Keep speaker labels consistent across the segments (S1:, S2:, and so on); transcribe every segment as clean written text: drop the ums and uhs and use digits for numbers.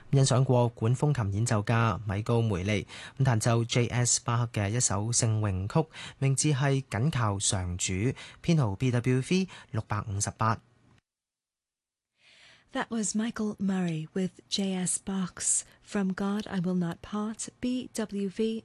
S1: 欣賞過管風琴演奏家米高梅利彈奏 J.S. 巴克嘅一首聖詠曲，名字係緊靠上主，編號 BWV 658。
S2: That was Michael Murray with J.S. Bach's From God I Will Not Part, BWV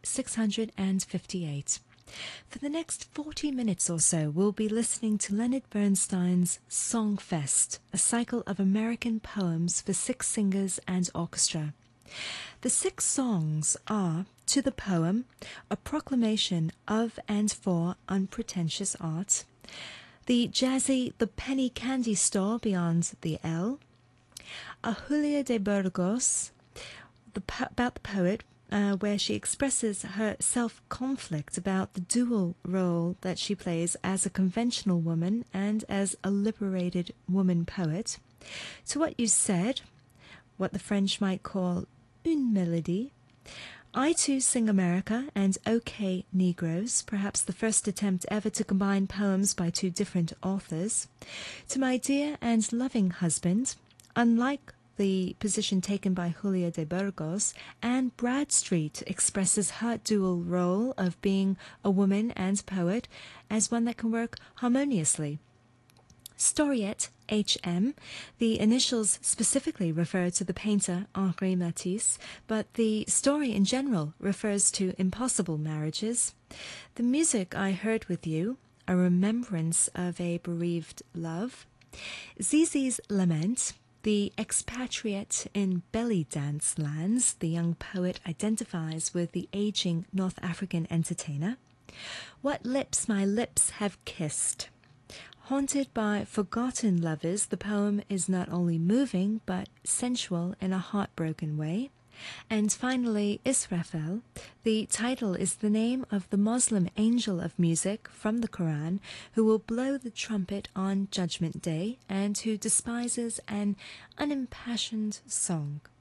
S2: 658. For the next 40 minutes or so, we'll be listening to Leonard Bernstein's Songfest, a cycle of American poems for 6 singers and orchestra. The 6 songs are To the Poem, a proclamation of and for unpretentious art, the jazzy The Penny Candy Store Beyond the L, a Julia de Burgos, about the poet, where she expresses her self-conflict about the dual role that she plays as a conventional woman and as a liberated woman poet. To What You Said, what the French might call une mélodie. I Too Sing America and OK Negroes, perhaps the first attempt ever to combine poems by 2 different authors. To My Dear and Loving Husband, unlike the position taken by Julia de Burgos, Anne Bradstreet expresses her dual role of being a woman and poet as one that can work harmoniously. Storiette, H.M. The initials specifically refer to the painter Henri Matisse, but the story in general refers to impossible marriages. The music I heard with you, a remembrance of a bereaved love. Zizi's Lament, the expatriate in belly dance lands, the young poet identifies with the aging North African entertainer. What Lips My Lips Have Kissed. Haunted by forgotten lovers, the poem is not only moving but sensual in a heartbroken way. And finally, Israfel. The title is the name of the Muslim angel of music from the Quran who will blow the trumpet on Judgment Day and who despises an unimpassioned song.